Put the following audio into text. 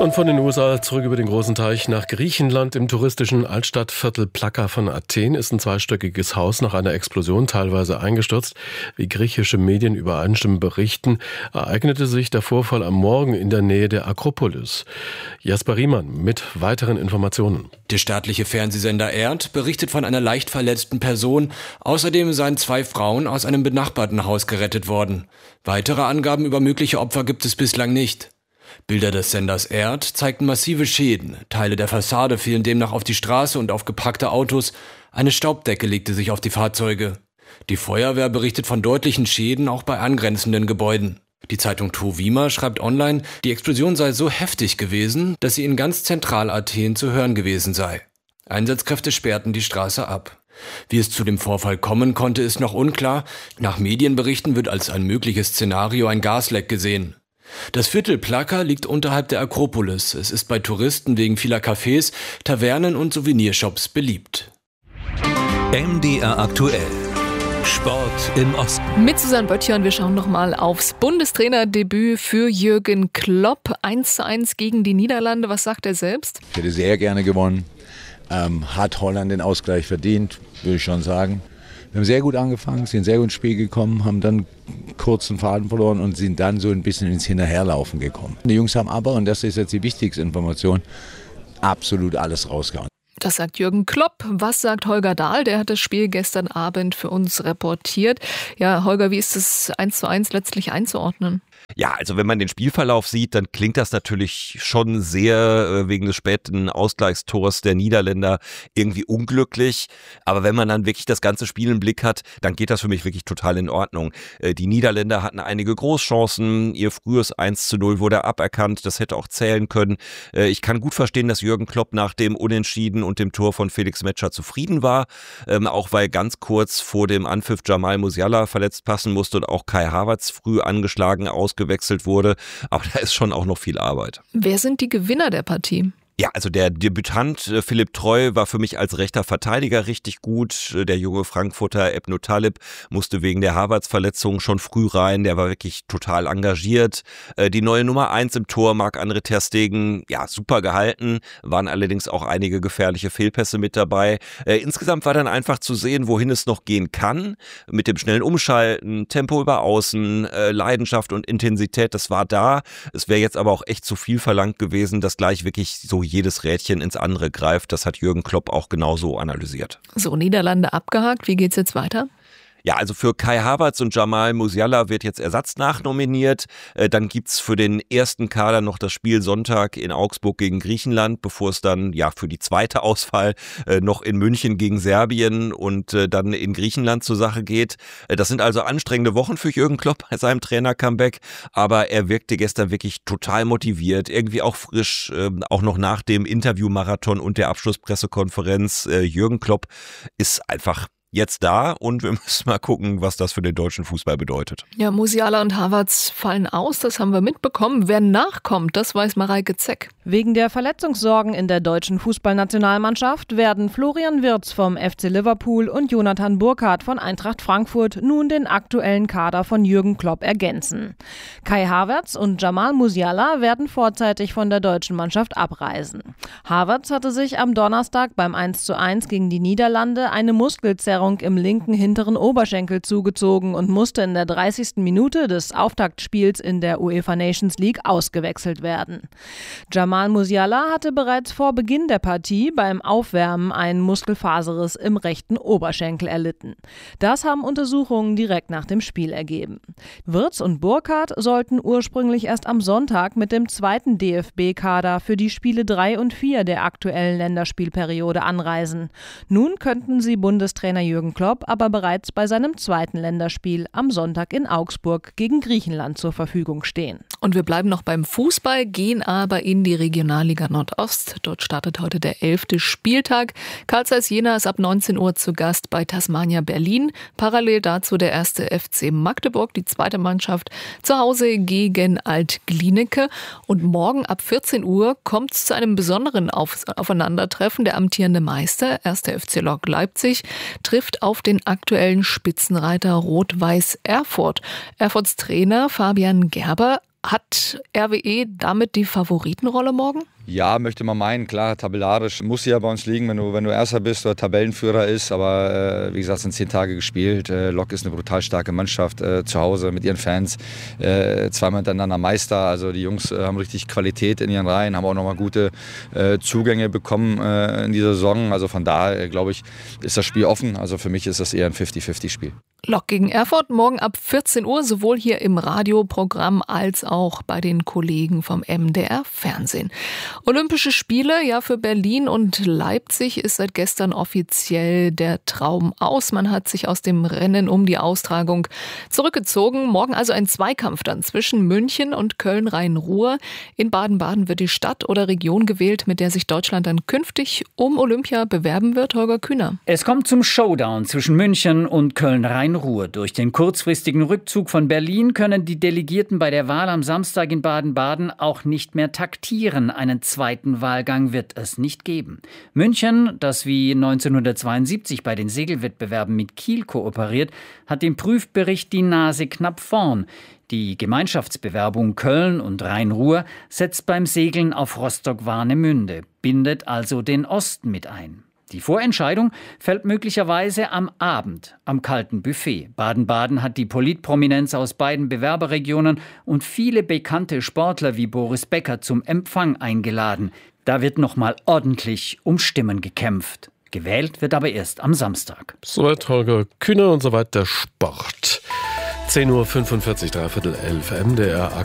Und von den USA zurück über den großen Teich nach Griechenland. Im touristischen Altstadtviertel Plaka von Athen ist ein zweistöckiges Haus nach einer Explosion teilweise eingestürzt. Wie griechische Medien übereinstimmend berichten, ereignete sich der Vorfall am Morgen in der Nähe der Akropolis. Jasper Riemann mit weiteren Informationen. Der staatliche Fernsehsender ERD berichtet von einer leicht verletzten Person. Außerdem seien 2 Frauen aus einem benachbarten Haus gerettet worden. Weitere Angaben über mögliche Opfer gibt es bislang nicht. Bilder des Senders ERD zeigten massive Schäden. Teile der Fassade fielen demnach auf die Straße und auf geparkte Autos. Eine Staubdecke legte sich auf die Fahrzeuge. Die Feuerwehr berichtet von deutlichen Schäden auch bei angrenzenden Gebäuden. Die Zeitung Trovima schreibt online, die Explosion sei so heftig gewesen, dass sie in ganz Zentral-Athen zu hören gewesen sei. Einsatzkräfte sperrten die Straße ab. Wie es zu dem Vorfall kommen konnte, ist noch unklar. Nach Medienberichten wird als ein mögliches Szenario ein Gasleck gesehen. Das Viertel Plaka liegt unterhalb der Akropolis. Es ist bei Touristen wegen vieler Cafés, Tavernen und Souvenirshops beliebt. MDR aktuell. Sport im Osten. Mit Susanne Böttcher und wir schauen nochmal aufs Bundestrainerdebüt für Jürgen Klopp. 1:1 gegen die Niederlande. Was sagt er selbst? Ich hätte sehr gerne gewonnen. Hat Holland den Ausgleich verdient, würde ich schon sagen. Wir haben sehr gut angefangen, sind sehr gut ins Spiel gekommen, haben dann kurzen Faden verloren und sind dann so ein bisschen ins Hinterherlaufen gekommen. Die Jungs haben aber, und das ist jetzt die wichtigste Information, absolut alles rausgehauen. Das sagt Jürgen Klopp. Was sagt Holger Dahl? Der hat das Spiel gestern Abend für uns reportiert. Ja, Holger, wie ist das 1:1 letztlich einzuordnen? Ja, also wenn man den Spielverlauf sieht, dann klingt das natürlich schon sehr wegen des späten Ausgleichstors der Niederländer irgendwie unglücklich. Aber wenn man dann wirklich das ganze Spiel im Blick hat, dann geht das für mich wirklich total in Ordnung. Die Niederländer hatten einige Großchancen. Ihr frühes 1:0 wurde aberkannt. Das hätte auch zählen können. Ich kann gut verstehen, dass Jürgen Klopp nach dem Unentschieden und dem Tor von Felix Metscher zufrieden war. Auch weil ganz kurz vor dem Anpfiff Jamal Musiala verletzt passen musste und auch Kai Havertz früh angeschlagen ausgewechselt wurde. Aber da ist schon auch noch viel Arbeit. Wer sind die Gewinner der Partie? Ja, also der Debütant Philipp Treu war für mich als rechter Verteidiger richtig gut. Der junge Frankfurter Ebnu Talib musste wegen der Havertz-Verletzung schon früh rein. Der war wirklich total engagiert. Die neue Nummer 1 im Tor, Marc-André ter Stegen, ja, super gehalten. Waren allerdings auch einige gefährliche Fehlpässe mit dabei. Insgesamt war dann einfach zu sehen, wohin es noch gehen kann. Mit dem schnellen Umschalten, Tempo über Außen, Leidenschaft und Intensität, das war da. Es wäre jetzt aber auch echt zu viel verlangt gewesen, dass gleich wirklich so jedes Rädchen ins andere greift. Das hat Jürgen Klopp auch genauso analysiert. So, Niederlande abgehakt. Wie geht's jetzt weiter? Ja, also für Kai Havertz und Jamal Musiala wird jetzt Ersatz nachnominiert. Dann gibt's für den ersten Kader noch das Spiel Sonntag in Augsburg gegen Griechenland, bevor es dann ja für die zweite Auswahl noch in München gegen Serbien und dann in Griechenland zur Sache geht. Das sind also anstrengende Wochen für Jürgen Klopp bei seinem Trainer-Comeback, aber er wirkte gestern wirklich total motiviert, irgendwie auch frisch, auch noch nach dem Interviewmarathon und der Abschlusspressekonferenz. Jürgen Klopp ist einfach jetzt da und wir müssen mal gucken, was das für den deutschen Fußball bedeutet. Ja, Musiala und Havertz fallen aus, das haben wir mitbekommen. Wer nachkommt, das weiß Mareike Zeck. Wegen der Verletzungssorgen in der deutschen Fußballnationalmannschaft werden Florian Wirtz vom FC Liverpool und Jonathan Burkardt von Eintracht Frankfurt nun den aktuellen Kader von Jürgen Klopp ergänzen. Kai Havertz und Jamal Musiala werden vorzeitig von der deutschen Mannschaft abreisen. Havertz hatte sich am Donnerstag beim 1:1 gegen die Niederlande eine Muskelzerrung im linken hinteren Oberschenkel zugezogen und musste in der 30. Minute des Auftaktspiels in der UEFA Nations League ausgewechselt werden. Jamal Musiala hatte bereits vor Beginn der Partie beim Aufwärmen einen Muskelfaserriss im rechten Oberschenkel erlitten. Das haben Untersuchungen direkt nach dem Spiel ergeben. Wirtz und Burkardt sollten ursprünglich erst am Sonntag mit dem zweiten DFB-Kader für die Spiele 3 und 4 der aktuellen Länderspielperiode anreisen. Nun könnten sie Bundestrainer Jürgen Klopp aber bereits bei seinem zweiten Länderspiel am Sonntag in Augsburg gegen Griechenland zur Verfügung stehen. Und wir bleiben noch beim Fußball, gehen aber in die Regionalliga Nordost. Dort startet heute der 11. Spieltag. Carl Zeiss Jena ist ab 19 Uhr zu Gast bei Tasmania Berlin. Parallel dazu der erste FC Magdeburg, die zweite Mannschaft, zu Hause gegen Alt-Glienicke. Und morgen ab 14 Uhr kommt es zu einem besonderen Aufeinandertreffen. Der amtierende Meister, 1. FC Lok Leipzig, trifft auf den aktuellen Spitzenreiter Rot-Weiß Erfurt. Erfurts Trainer Fabian Gerber Hat RWE damit die Favoritenrolle morgen? Ja, möchte man meinen. Klar, tabellarisch muss sie ja bei uns liegen, wenn du Erster bist oder Tabellenführer ist. Aber wie gesagt, es sind 10 Tage gespielt. Lok ist eine brutal starke Mannschaft zu Hause mit ihren Fans. Zweimal hintereinander Meister. Also die Jungs haben richtig Qualität in ihren Reihen, haben auch nochmal gute Zugänge bekommen in dieser Saison. Also von daher, glaube ich, ist das Spiel offen. Also für mich ist das eher ein 50-50-Spiel. Lok gegen Erfurt morgen ab 14 Uhr, sowohl hier im Radioprogramm als auch bei den Kollegen vom MDR Fernsehen. Olympische Spiele, ja, für Berlin und Leipzig ist seit gestern offiziell der Traum aus. Man hat sich aus dem Rennen um die Austragung zurückgezogen. Morgen also ein Zweikampf dann zwischen München und Köln-Rhein-Ruhr. In Baden-Baden wird die Stadt oder Region gewählt, mit der sich Deutschland dann künftig um Olympia bewerben wird. Holger Kühner. Es kommt zum Showdown zwischen München und Köln-Rhein-Ruhr. Durch den kurzfristigen Rückzug von Berlin können die Delegierten bei der Wahl am Samstag in Baden-Baden auch nicht mehr taktieren. Einen zweiten Wahlgang wird es nicht geben. München, das wie 1972 bei den Segelwettbewerben mit Kiel kooperiert, hat im Prüfbericht die Nase knapp vorn. Die Gemeinschaftsbewerbung Köln und Rhein-Ruhr setzt beim Segeln auf Rostock-Warnemünde, bindet also den Osten mit ein. Die Vorentscheidung fällt möglicherweise am Abend am kalten Buffet. Baden-Baden hat die Politprominenz aus beiden Bewerberregionen und viele bekannte Sportler wie Boris Becker zum Empfang eingeladen. Da wird nochmal ordentlich um Stimmen gekämpft. Gewählt wird aber erst am Samstag. Soweit Holger Kühner und soweit der Sport. 10:45 Uhr, 10:45, MDR